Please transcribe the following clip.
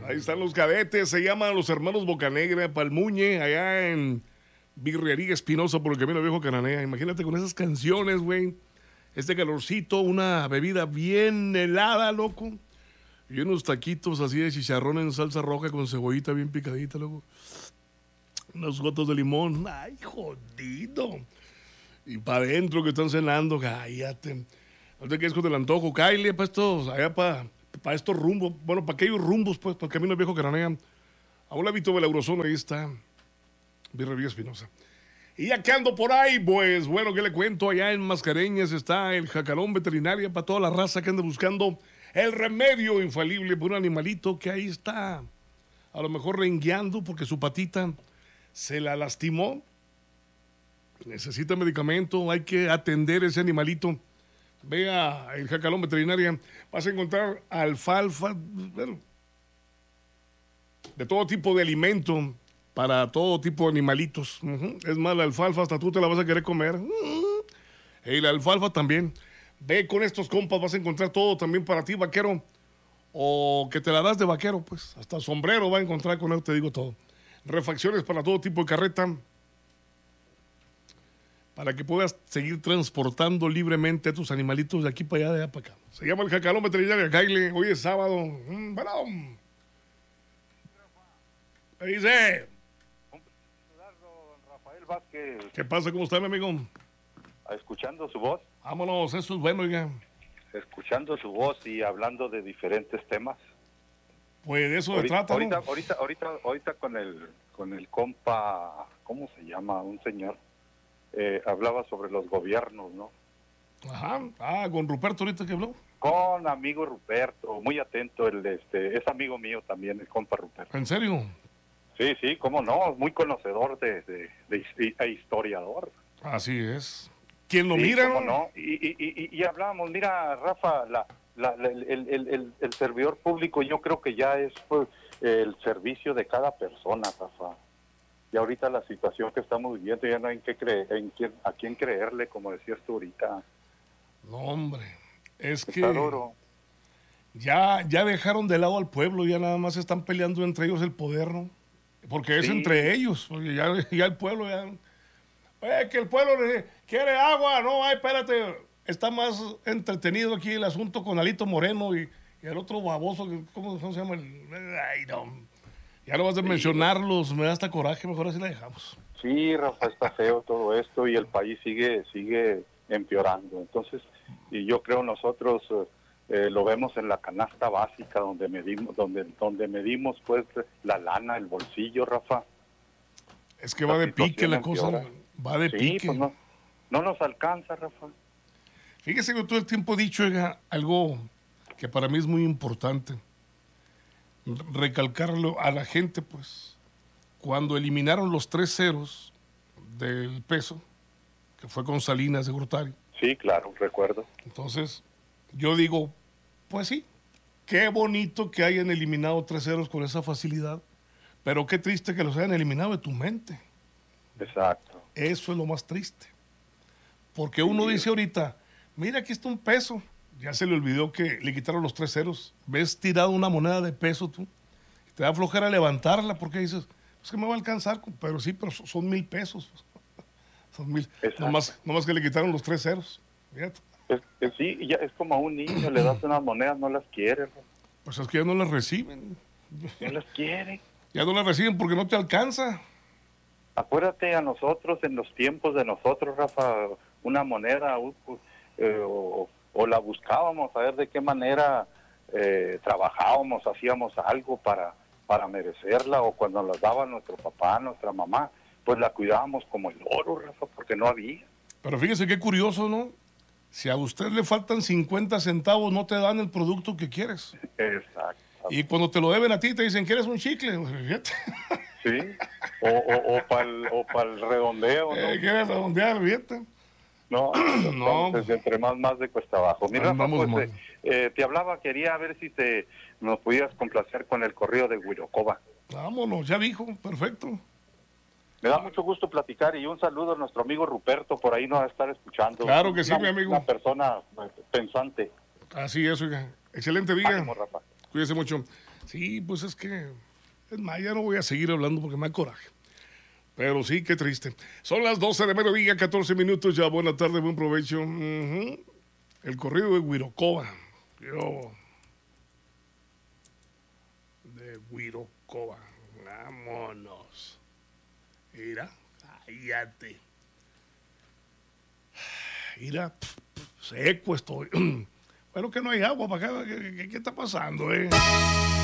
Ahí están los cadetes, se llaman los hermanos Bocanegra, Palmuñe, allá en Birrería Espinosa por el Camino Viejo Cananea. Imagínate con esas canciones, güey. Este calorcito, una bebida bien helada, loco. Y unos taquitos así de chicharrón en salsa roja con cebollita bien picadita, loco. Unos gotos de limón. Ay, jodido. Y para adentro que están cenando, cállate. No te quedes con el antojo. Cállate para estos, allá para estos rumbos. Bueno, para aquellos rumbos, pues, para el Camino Viejo Cananea. A un hábito de la Eurozona, ahí está Birrería Espinosa. Y ya que ando por ahí, pues, bueno, ¿qué le cuento? Allá en Mascareñas está el Jacalón Veterinaria para toda la raza que anda buscando el remedio infalible por un animalito que ahí está, a lo mejor rengueando porque su patita se la lastimó. Necesita medicamento, hay que atender ese animalito. Vea el Jacalón Veterinaria, vas a encontrar alfalfa, bueno, de todo tipo de alimento para todo tipo de animalitos. Es más, la alfalfa hasta tú te la vas a querer comer. Y la alfalfa también. Ve con estos compas, vas a encontrar todo también para ti, vaquero. O que te la das de vaquero, pues. Hasta sombrero va a encontrar con él, te digo todo. Refacciones para todo tipo de carreta. Para que puedas seguir transportando libremente a tus animalitos de aquí para allá, de allá para acá. Se llama el Jacalón Veterinaria Caile. Hoy es sábado. Bueno. ¿Qué dice? Rafael Vázquez. ¿Qué pasa? ¿Cómo está, mi amigo? Escuchando su voz. Vámonos, eso es bueno, oiga. Escuchando su voz y hablando de diferentes temas. Pues de eso se trata, ¿no? Ahorita con el compa, ¿cómo se llama? Un señor. Hablaba sobre los gobiernos, ¿no? Ajá. Ah, con Ruperto ahorita que habló. Con amigo Ruperto, muy atento, es amigo mío también, el compa Ruperto. ¿En serio? Sí, cómo no, muy conocedor e historiador. Así es. ¿Quién lo sí, mira? Cómo no, y hablamos, mira, Rafa, el servidor público yo creo que ya es pues, el servicio de cada persona, Rafa. Y ahorita la situación que estamos viviendo ya no hay que creer, a quién creerle, como decías tú ahorita. No, hombre, es que está duro. Ya dejaron de lado al pueblo, ya nada más están peleando entre ellos el poder, ¿no? Porque es Sí. entre ellos, porque ya el pueblo ya... que el pueblo quiere agua, no, ay, espérate, está más entretenido aquí el asunto con Alito Moreno y el otro baboso, ¿cómo se llama? Ay, no, ya no vas a mencionarlos, me da hasta coraje, mejor así la dejamos. Sí, Rafa, está feo todo esto y el país sigue empeorando. Entonces, y yo creo nosotros lo vemos en la canasta básica donde medimos pues la lana, el bolsillo, Rafa. Es que va de pique la cosa, va de pique. Pues no nos alcanza, Rafa. Fíjese que todo el tiempo he dicho algo que para mí es muy importante, recalcarlo a la gente, pues, cuando eliminaron los 3 ceros del peso, que fue con Salinas de Gortari. Sí, claro, recuerdo. Entonces, yo digo, pues sí, qué bonito que hayan eliminado 3 ceros con esa facilidad, pero qué triste que los hayan eliminado de tu mente. Exacto. Eso es lo más triste. Porque uno dice ahorita, mira, aquí está un peso. Ya se le olvidó que le quitaron los 3 ceros. Ves tirado una moneda de peso tú. Te da flojera levantarla porque dices, es que me va a alcanzar, pero sí, pero son 1,000 pesos. Son 1,000. Nomás que le quitaron los 3 ceros. Fíjate. Sí, ya es como a un niño, le das unas monedas, no las quiere. Pues es que ya no las reciben. No las quiere. Ya no las reciben porque no te alcanza. Acuérdate a nosotros, en los tiempos de nosotros, Rafa, una moneda o la buscábamos a ver de qué manera trabajábamos, hacíamos algo para merecerla, o cuando las daba nuestro papá, nuestra mamá, pues la cuidábamos como el oro, Rafa, porque no había. Pero fíjese qué curioso, ¿no? Si a usted le faltan 50 centavos, no te dan el producto que quieres. Exacto. Y cuando te lo deben a ti, te dicen, ¿quieres un chicle? Fíjate. Sí, o para el redondeo, ¿no? ¿Quieres redondear, fíjate? No, entonces, entre más de cuesta abajo. Mira, pues, te hablaba, quería ver si nos pudieras complacer con el corrido de Huirocoba. Vámonos, ya dijo, perfecto. Me da mucho gusto platicar y un saludo a nuestro amigo Ruperto, por ahí nos va a estar escuchando. Claro que sí, mi amigo. Una persona pensante. Así es, oiga. Excelente día. Ánimo, Rafa. Cuídese mucho. Sí, pues es que, es más, ya no voy a seguir hablando porque me da coraje. Pero sí, qué triste. Son las 12 de mediodía, 14 minutos ya. Buena tarde, buen provecho. El corrido de Huirocoba. De Huirocoba. Vámonos. Mira, cállate. Mira, seco estoy. Bueno, que no hay agua para acá. ¿Qué está pasando,